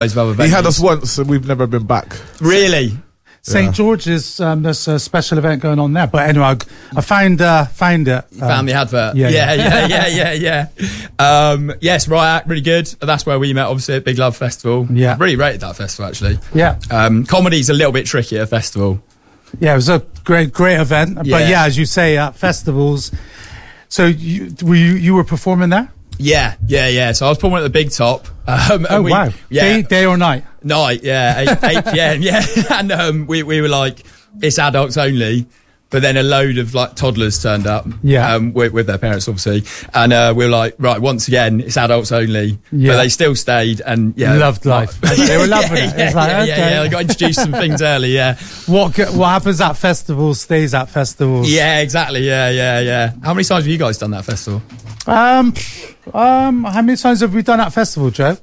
of other venues. He had us once and we've never been back. Really? St. George's, there's a special event going on there. But anyway, I found it. Found the advert. Yeah. Yes, Riot, really good. That's where we met, obviously, at Big Love Festival. Yeah. Really rated that festival, actually. Yeah. Comedy's a little bit tricky at a festival. Yeah, it was a great event. Yeah. But yeah, as you say, at festivals. So you were performing there? Yeah. So I was performing at the Big Top. Wow. Yeah. Day or night? Night, yeah. 8 p.m, yeah. And we were like, it's adults only. But then a load of like toddlers turned up, with their parents obviously, and we were like, right, once again, it's adults only. Yeah. But they still stayed and loved life. They were loving it. It was like, okay. I got introduced some things early. Yeah. What happens at festivals stays at festivals. Yeah, exactly. Yeah. How many times have you guys done that festival? How many times have we done that festival, Joe?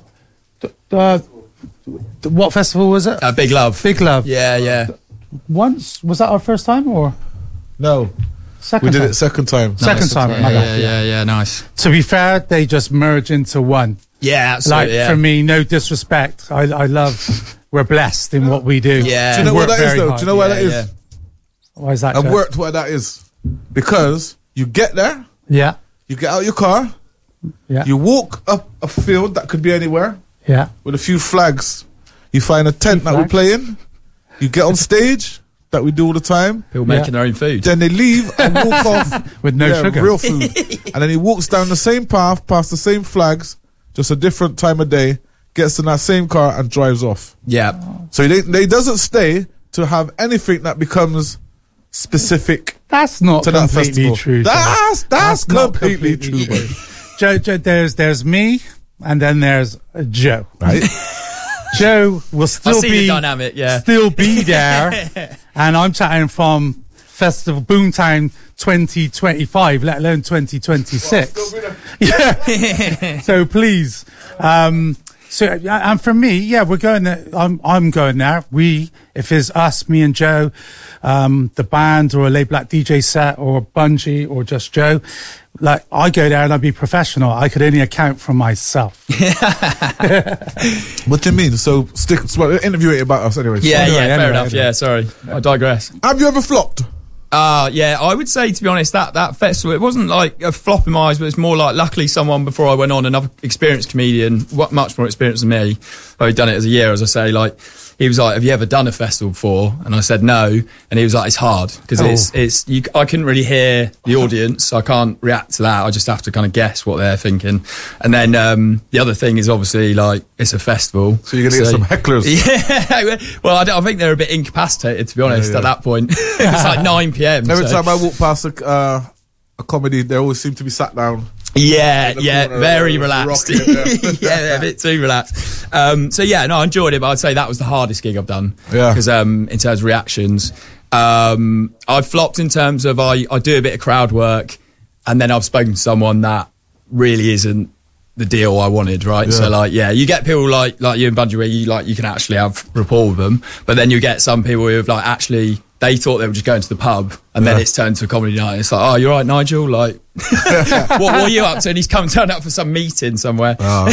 What festival was it? Big Love. Big Love. Yeah. Once? Was that our first time or? No. Second We did time? it second time. Second time. Yeah, nice. To be fair, they just merge into one. Yeah, absolutely. For me, no disrespect. I love, we're blessed in what we do. Yeah. Do you know what that is though? Do you know why that is? Yeah. Why is that? I've Joe? worked why that is. Because you get there, Yeah. you get out your car, Yeah. you walk up a field that could be anywhere Yeah. with a few flags. You find a tent that we play in. You get on stage that we do all the time. People making their own food. Then they leave and walk off With no sugar. real food. And then he walks down the same path, past the same flags, just a different time of day, gets in that same car and drives off. Yeah. So he doesn't stay to have anything that becomes specific That's not to that completely festival. true. Joe. That's not completely true, buddy. Joe, there's me, and then there's Joe. Right? Joe will still see the dynamic, yeah. still be there, and I'm chatting from Festival Boomtown 2025, let alone 2026. Yeah. So please, and for me, we're going there. I'm going there. If it's us, me and Joe, the band or a Lay Black DJ set or Bungie or just Joe, like I go there and I'd be professional. I could only account for myself. What do you mean? So interview it about us anyway. Yeah, Anyway, fair enough. anyway. Yeah, sorry. I digress. Have you ever flopped? Yeah, I would say, to be honest, that festival, it wasn't like a flop in my eyes, but it's more like, luckily someone before I went on, another experienced comedian, much more experienced than me, I'd done it as a year, as I say, like, he was like, have you ever done a festival before? And I said no. And he was like, it's hard because I couldn't really hear the audience. I can't react to that. I just have to kind of guess what they're thinking. And then the other thing is obviously like it's a festival. So you're going to get some hecklers. Yeah. Well, I think they're a bit incapacitated, to be honest, at that point. It's like 9 p.m. Every time I walk past a comedy, they always seem to be sat down. Yeah, corner, very relaxed. Yeah, a bit too relaxed. I enjoyed it, but I'd say that was the hardest gig I've done. Yeah. Because in terms of reactions, I've flopped in terms of I do a bit of crowd work, and then I've spoken to someone that really isn't the deal I wanted, right? Yeah. So you get people like you and Bungie where you can actually have rapport with them, but then you get some people who have actually they thought they were just going to the pub, and then it's turned to a comedy night. It's like, oh, you're right, Nigel. Like, what are you up to? And he's turned up for some meeting somewhere. Oh.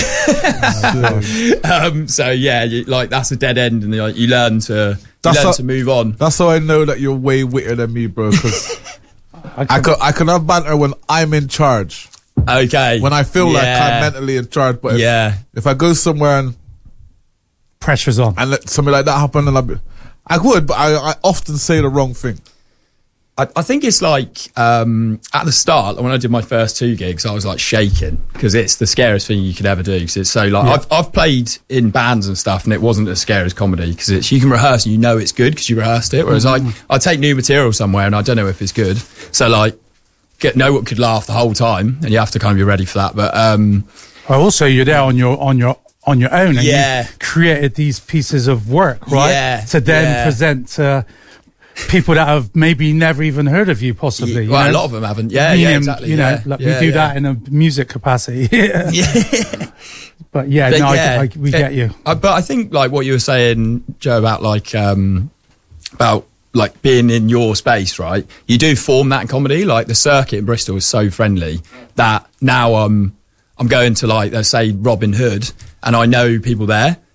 That's a dead end, and you learn to move on. That's how I know that you're way wittier than me, bro. Because I can have banter when I'm in charge. Okay. When I feel like I'm mentally in charge, but if I go somewhere and pressure's on and let something like that happen, then I would, but I often say the wrong thing. I think it's like at the start, when I did my first 2 gigs, I was like shaking because it's the scariest thing you could ever do. Because it's so I've played in bands and stuff, and it wasn't as scary as comedy because you can rehearse and you know it's good because you rehearsed it. Whereas I take new material somewhere and I don't know if it's good, so no one could laugh the whole time, and you have to kind of be ready for that. But also you're there on your own, and you created these pieces of work, right? Yeah, to then present to people that have maybe never even heard of you, possibly. A lot of them haven't. Yeah, exactly. We do that in a music capacity. But we get you. But I think what you were saying, Joe, about being in your space, right? You do form that in comedy. Like the circuit in Bristol is so friendly that now I'm going to let's say Robin Hood, and I know people there,